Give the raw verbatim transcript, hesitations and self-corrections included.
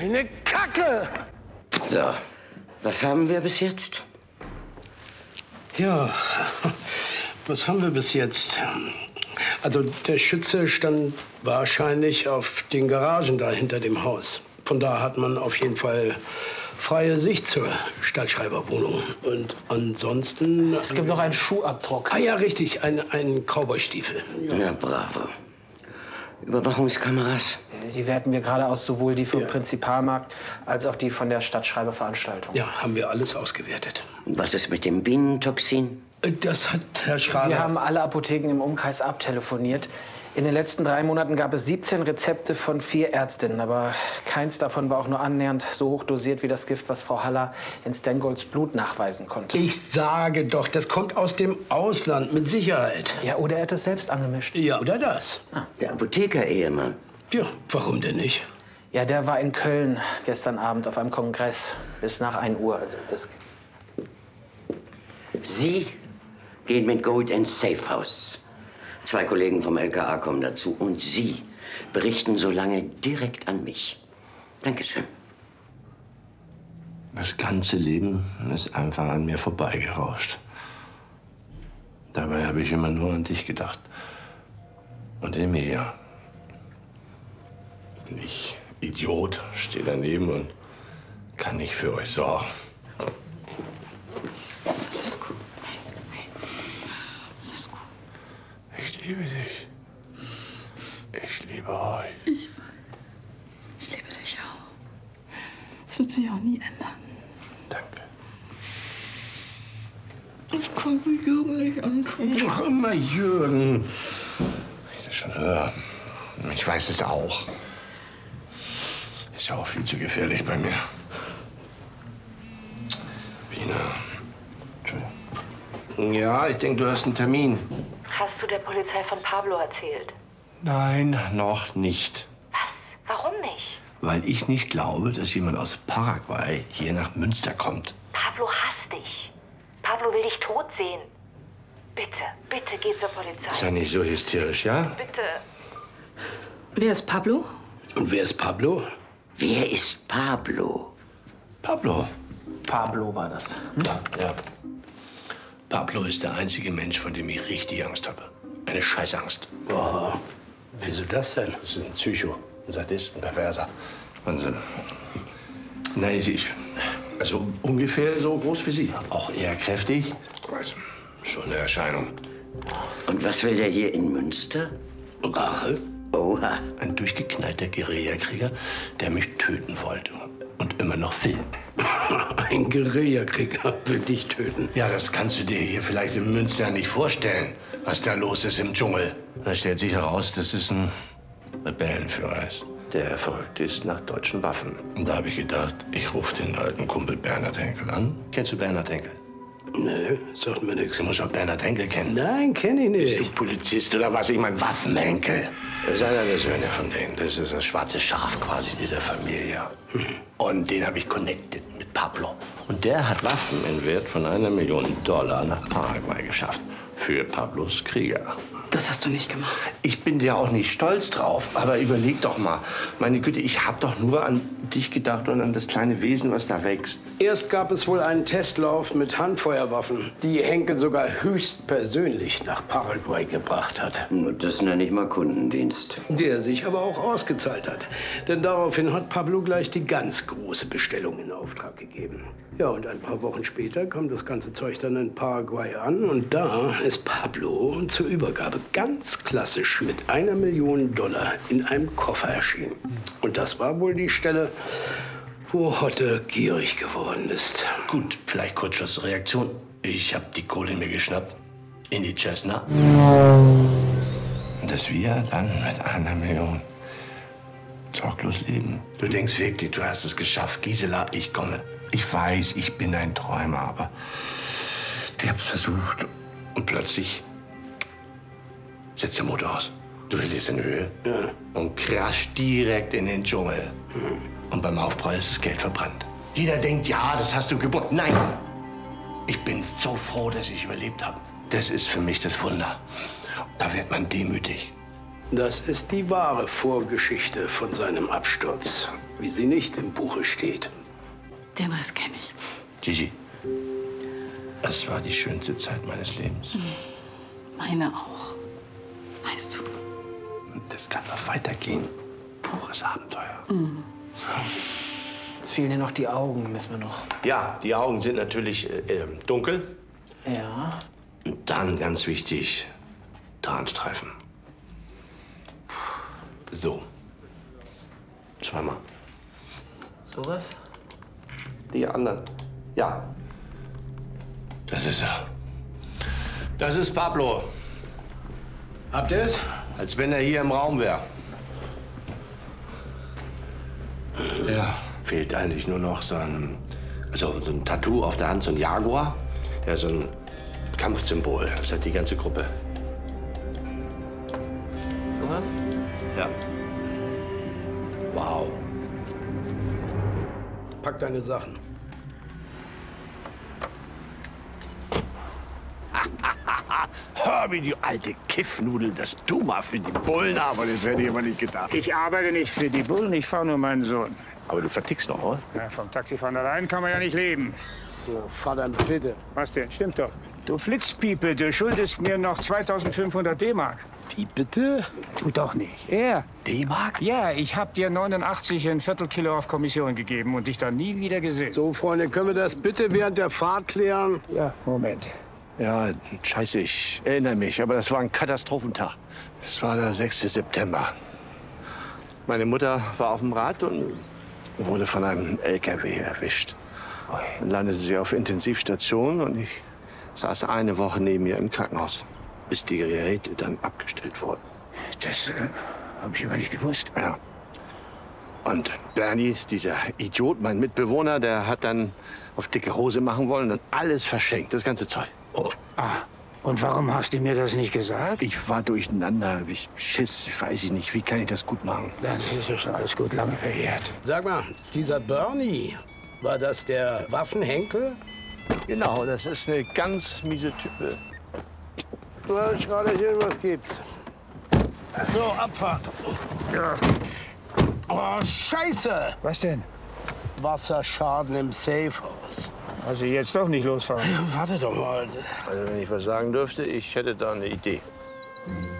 Eine Kacke! So, was haben wir bis jetzt? Ja, was haben wir bis jetzt? Also der Schütze stand wahrscheinlich auf den Garagen da hinter dem Haus. Von da hat man auf jeden Fall freie Sicht zur Stadtschreiberwohnung. Und ansonsten... Es gibt noch einen Schuhabdruck. Ah ja, richtig, ein, ein Cowboystiefel. Ja. Na, bravo. Überwachungskameras? Die werten wir gerade aus, sowohl die vom Ja. Prinzipalmarkt als auch die von der Stadtschreiberveranstaltung. Ja, haben wir alles ausgewertet. Und was ist mit dem Bienentoxin? Das hat Herr Schrader... Wir haben alle Apotheken im Umkreis abtelefoniert. In den letzten drei Monaten gab es siebzehn Rezepte von vier Ärztinnen. Aber keins davon war auch nur annähernd so hoch dosiert wie das Gift, was Frau Haller in Stengolds Blut nachweisen konnte. Ich sage doch, das kommt aus dem Ausland, mit Sicherheit. Ja, oder er hat es selbst angemischt. Ja, oder das. Ah, der Apotheker-Ehemann. Ja, warum denn nicht? Ja, der war in Köln gestern Abend auf einem Kongress bis nach ein Uhr. Also das Sie gehen mit Gold ins Safehouse. Zwei Kollegen vom L K A kommen dazu. Und Sie berichten so lange direkt an mich. Dankeschön. Das ganze Leben ist einfach an mir vorbeigerauscht. Dabei habe ich immer nur an dich gedacht. Und Emilia. Ich, Idiot, stehe daneben und kann nicht für euch sorgen. Ist alles gut. Alles gut. Ich liebe dich. Ich liebe euch. Ich weiß. Ich liebe dich auch. Es wird sich auch nie ändern. Danke. Ich kann mich Jürgen nicht antun. Doch immer Jürgen. Ich das schon höre. Ich weiß es auch. Ist ja auch viel zu gefährlich bei mir. Bina. Entschuldigung. Ja, ich denke, du hast einen Termin. Hast du der Polizei von Pablo erzählt? Nein, noch nicht. Was? Warum nicht? Weil ich nicht glaube, dass jemand aus Paraguay hier nach Münster kommt. Pablo hasst dich. Pablo will dich tot sehen. Bitte, bitte geh zur Polizei. Sei nicht so hysterisch, ja? Bitte. Wer ist Pablo? Und wer ist Pablo? Wer ist Pablo? Pablo. Pablo war das. Ja, ja. Pablo ist der einzige Mensch, von dem ich richtig Angst habe. Eine Scheißangst. Oh, wieso das denn? Das ist ein Psycho, ein Sadist, ein Perverser. Also, nein, ich, ich, also ungefähr so groß wie Sie. Auch eher kräftig. Also, schon eine Erscheinung. Und was will der hier in Münster? Rache? Oha. Ein durchgeknallter Guerillakrieger, der mich töten wollte und immer noch will. Ein Guerillakrieger will dich töten. Ja, das kannst du dir hier vielleicht in Münster nicht vorstellen, was da los ist im Dschungel. Da stellt sich heraus, dass es ein Rebellenführer ist, der verrückt ist nach deutschen Waffen. Und da habe ich gedacht, ich rufe den alten Kumpel Bernhard Henkel an. Kennst du Bernhard Henkel? Nee, sagt mir nichts. Du musst auch Bernhard Henkel kennen. Nein, kenne ich Bist du nicht. Polizist oder was? Ich mein Waffenhenkel. Das ist einer der Söhne von denen. Das ist das schwarze Schaf quasi dieser Familie. Und den habe ich connected mit Pablo. Und der hat Waffen im Wert von einer Million Dollar nach Paraguay geschafft. Für Pablos Krieger. Das hast du nicht gemacht. Ich bin ja auch nicht stolz drauf, aber überleg doch mal. Meine Güte, ich habe doch nur an dich gedacht und an das kleine Wesen, was da wächst. Erst gab es wohl einen Testlauf mit Handfeuerwaffen, die Henkel sogar höchstpersönlich nach Paraguay gebracht hat. Das nenne ich mal Kundendienst. Der sich aber auch ausgezahlt hat. Denn daraufhin hat Pablo gleich die ganz große Bestellung in Auftrag gegeben. Ja, und ein paar Wochen später kam das ganze Zeug dann in Paraguay an. Und da ist Pablo zur Übergabe ganz klassisch mit einer Million Dollar in einem Koffer erschienen. Und das war wohl die Stelle, wo Hotte gierig geworden ist. Gut, vielleicht Kurzschlussreaktion. Ich habe die Kohle mir geschnappt. In die Cessna. Dass wir dann mit einer Million sorglos leben. Du denkst wirklich, du hast es geschafft. Gisela, ich komme. Ich weiß, ich bin ein Träumer, aber ich hab's versucht. Und plötzlich setzt der Motor aus. Du verlierst in Höhe Ja. und crasht direkt in den Dschungel. Und beim Aufprall ist das Geld verbrannt. Jeder denkt, ja, das hast du gebunden. Nein! Ich bin so froh, dass ich überlebt habe. Das ist für mich das Wunder. Da wird man demütig. Das ist die wahre Vorgeschichte von seinem Absturz. wie sie nicht im Buche steht. Den Rest kenne ich. Gigi, das war die schönste Zeit meines Lebens. Meine auch. Weißt du? Das kann noch weitergehen. Pures Abenteuer. Mhm. Es fehlen ja noch die Augen, müssen wir noch. Ja, die Augen sind natürlich äh, dunkel. Ja. Und dann, ganz wichtig, Tarnstreifen. So. Zweimal. Sowas? Die anderen. Ja. Das ist er. Das ist Pablo. Habt ihr es? Als wenn er hier im Raum wäre. Ja, fehlt eigentlich nur noch so ein, also so ein Tattoo auf der Hand, so ein Jaguar. Ja, so ein Kampfsymbol. Das hat die ganze Gruppe. Sowas? Ja. Wow. Pack deine Sachen. Hör mir, die alte Kiffnudel, dass du mal für die Bullen arbeitest, hätte ich aber nicht gedacht. Ich arbeite nicht für die Bullen, ich fahre nur meinen Sohn. Aber du vertickst noch, oder? Ja, vom Taxifahren allein kann man ja nicht leben. So, fahr dann bitte. Was denn? Stimmt doch. Du Flitzpiepe, du schuldest mir noch zweitausendfünfhundert D-Mark. Wie bitte? Tu doch nicht. Er. D-Mark? Ja, ich hab dir neunundachtzig ein Viertelkilo auf Kommission gegeben und dich dann nie wieder gesehen. So, Freunde, können wir das bitte während der Fahrt klären? Ja, Moment. Ja, scheiße, ich erinnere mich, aber das war ein Katastrophentag. Das war der sechste September. Meine Mutter war auf dem Rad und wurde von einem L K W erwischt. Dann landete sie auf Intensivstation und ich saß eine Woche neben ihr im Krankenhaus, bis die Geräte dann abgestellt wurden. Das äh, habe ich aber nicht gewusst. Ja. Und Bernie, dieser Idiot, mein Mitbewohner, der hat dann auf dicke Hose machen wollen und alles verschenkt, das ganze Zeug. Oh. Ah, und warum hast du mir das nicht gesagt? Ich war durcheinander, ich Schiss, weiß ich nicht. Wie kann ich das gut machen? Das ist ja schon alles gut lange verjährt. Sag mal, dieser Bernie, war das der Waffenhenkel? Genau, das ist eine ganz miese Type. Du hast gerade hier, was gibt's? So, Abfahrt. Ja. Oh, Scheiße! Was denn? Wasserschaden im Safehouse. Also jetzt doch nicht losfahren. Warte doch mal. Also wenn ich was sagen dürfte, ich hätte da eine Idee.